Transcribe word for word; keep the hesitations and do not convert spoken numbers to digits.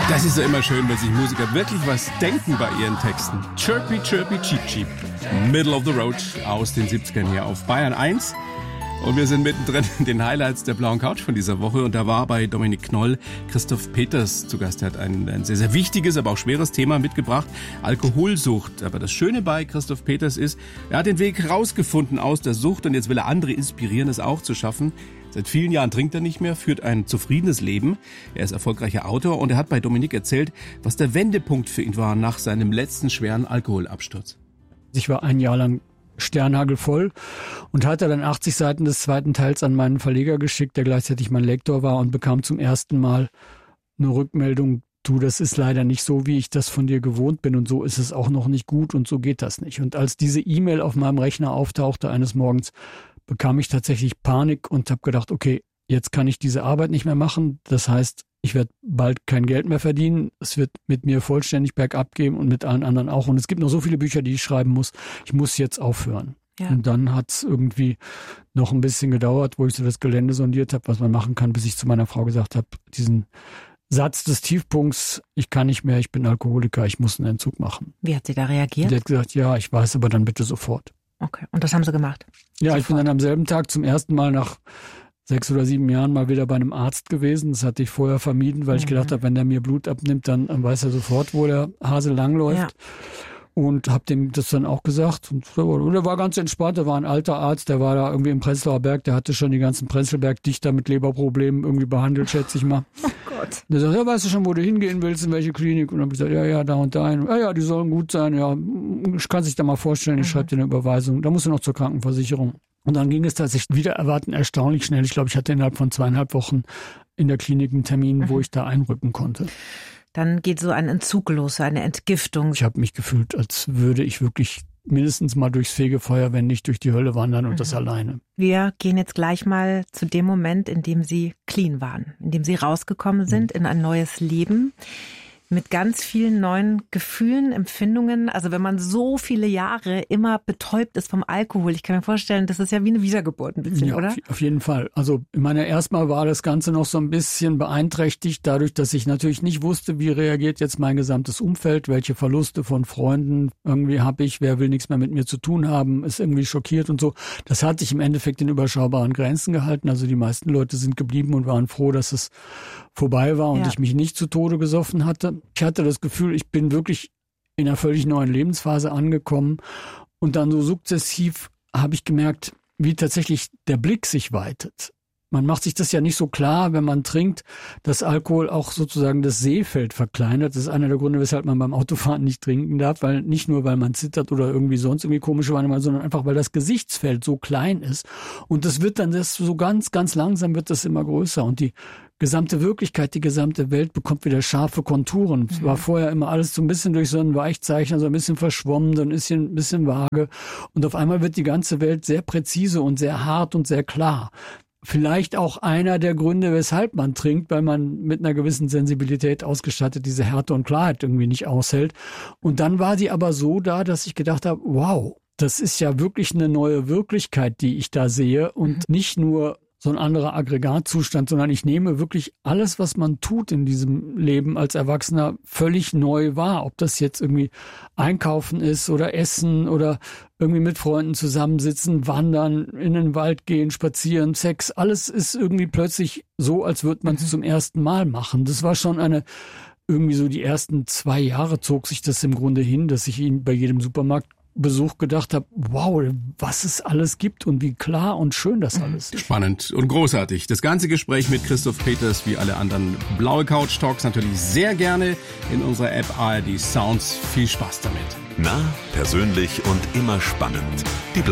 Das ist ja immer schön, wenn sich Musiker wirklich was denken bei ihren Texten. Chirpy, chirpy, cheep, cheep. Middle of the Road aus den siebzigern hier auf Bayern eins. Und wir sind mittendrin in den Highlights der blauen Couch von dieser Woche. Und da war bei Dominik Knoll Christoph Peters zu Gast. Er hat ein, ein sehr, sehr wichtiges, aber auch schweres Thema mitgebracht. Alkoholsucht. Aber das Schöne bei Christoph Peters ist, er hat den Weg rausgefunden aus der Sucht. Und jetzt will er andere inspirieren, es auch zu schaffen. Seit vielen Jahren trinkt er nicht mehr, führt ein zufriedenes Leben. Er ist erfolgreicher Autor und er hat bei Dominik erzählt, was der Wendepunkt für ihn war nach seinem letzten schweren Alkoholabsturz. Ich war ein Jahr lang sternhagelvoll und hatte dann achtzig Seiten des zweiten Teils an meinen Verleger geschickt, der gleichzeitig mein Lektor war, und bekam zum ersten Mal eine Rückmeldung: Du, das ist leider nicht so, wie ich das von dir gewohnt bin, und so ist es auch noch nicht gut und so geht das nicht. Und als diese E-Mail auf meinem Rechner auftauchte eines Morgens, bekam ich tatsächlich Panik und habe gedacht, okay, jetzt kann ich diese Arbeit nicht mehr machen. Das heißt, ich werde bald kein Geld mehr verdienen. Es wird mit mir vollständig bergab gehen und mit allen anderen auch. Und es gibt noch so viele Bücher, die ich schreiben muss. Ich muss jetzt aufhören. Ja. Und dann hat es irgendwie noch ein bisschen gedauert, wo ich so das Gelände sondiert habe, was man machen kann, bis ich zu meiner Frau gesagt habe, diesen Satz des Tiefpunkts: Ich kann nicht mehr, ich bin Alkoholiker, ich muss einen Entzug machen. Wie hat sie da reagiert? Sie hat gesagt, ja, ich weiß, aber dann bitte sofort. Okay, und das haben Sie gemacht? Ja, sofort. Ich bin dann am selben Tag zum ersten Mal nach sechs oder sieben Jahren mal wieder bei einem Arzt gewesen. Das hatte ich vorher vermieden, weil mhm. ich gedacht habe, wenn der mir Blut abnimmt, dann weiß er sofort, wo der Hase langläuft. Ja. Und habe dem das dann auch gesagt. Und er war ganz entspannt. Er war ein alter Arzt, der war da irgendwie im Prenzlauer Berg. Der hatte schon die ganzen Prenzlberg-Dichter mit Leberproblemen irgendwie behandelt, schätze ich mal. Oh Gott. Der sagt, ja, weißt du schon, wo du hingehen willst, in welche Klinik? Und dann habe ich gesagt, ja, ja, da und da. Ja, ja, die sollen gut sein. Ja, ich kann sich da mal vorstellen, ich mhm. schreibe dir eine Überweisung. Da musst du noch zur Krankenversicherung. Und dann ging es tatsächlich wieder erwarten erstaunlich schnell. Ich glaube, ich hatte innerhalb von zweieinhalb Wochen in der Klinik einen Termin, mhm. wo ich da einrücken konnte. Dann geht so ein Entzug los, eine Entgiftung. Ich habe mich gefühlt, als würde ich wirklich mindestens mal durchs Fegefeuer, wenn nicht durch die Hölle wandern, und mhm. das alleine. Wir gehen jetzt gleich mal zu dem Moment, in dem Sie clean waren, in dem Sie rausgekommen sind mhm. in ein neues Leben. Mit ganz vielen neuen Gefühlen, Empfindungen. Also wenn man so viele Jahre immer betäubt ist vom Alkohol, ich kann mir vorstellen, das ist ja wie eine Wiedergeburt ein bisschen, ja, oder? Auf jeden Fall. Also ich meine, erstmal war das Ganze noch so ein bisschen beeinträchtigt, dadurch, dass ich natürlich nicht wusste, wie reagiert jetzt mein gesamtes Umfeld, welche Verluste von Freunden irgendwie habe ich, wer will nichts mehr mit mir zu tun haben, ist irgendwie schockiert und so. Das hat sich im Endeffekt in überschaubaren Grenzen gehalten. Also die meisten Leute sind geblieben und waren froh, dass es vorbei war und ja. ich mich nicht zu Tode gesoffen hatte. Ich hatte das Gefühl, ich bin wirklich in einer völlig neuen Lebensphase angekommen, und dann so sukzessiv habe ich gemerkt, wie tatsächlich der Blick sich weitet. Man macht sich das ja nicht so klar, wenn man trinkt, dass Alkohol auch sozusagen das Sehfeld verkleinert. Das ist einer der Gründe, weshalb man beim Autofahren nicht trinken darf, weil nicht nur, weil man zittert oder irgendwie sonst irgendwie komische Wahrnehmung, sondern einfach, weil das Gesichtsfeld so klein ist. Und das wird dann das so ganz, ganz langsam wird das immer größer, und die gesamte Wirklichkeit, die gesamte Welt bekommt wieder scharfe Konturen. Es mhm. war vorher immer alles so ein bisschen durch so ein Weichzeichner, so ein bisschen verschwommen, so ein bisschen, ein bisschen vage. Und auf einmal wird die ganze Welt sehr präzise und sehr hart und sehr klar. Vielleicht auch einer der Gründe, weshalb man trinkt, weil man mit einer gewissen Sensibilität ausgestattet diese Härte und Klarheit irgendwie nicht aushält. Und dann war die aber so da, dass ich gedacht habe, wow, das ist ja wirklich eine neue Wirklichkeit, die ich da sehe, und mhm. nicht nur so ein anderer Aggregatzustand, sondern ich nehme wirklich alles, was man tut in diesem Leben als Erwachsener, völlig neu wahr. Ob das jetzt irgendwie Einkaufen ist oder Essen oder irgendwie mit Freunden zusammensitzen, wandern, in den Wald gehen, spazieren, Sex. Alles ist irgendwie plötzlich so, als würde man es mhm. zum ersten Mal machen. Das war schon eine, irgendwie so die ersten zwei Jahre zog sich das im Grunde hin, dass ich ihn bei jedem Supermarkt Besuch gedacht habe, wow, was es alles gibt und wie klar und schön das alles ist. Spannend und großartig. Das ganze Gespräch mit Christoph Peters, wie alle anderen blaue Couch Talks, natürlich sehr gerne in unserer App A R D Sounds. Viel Spaß damit. Nah, persönlich und immer spannend. Die blaue